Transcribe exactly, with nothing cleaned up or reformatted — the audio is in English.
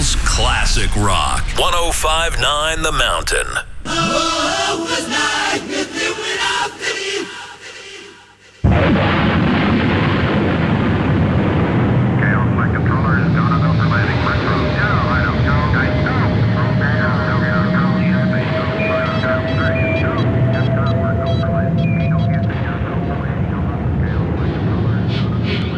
Seattle's classic rock. one oh five point nine The Mountain.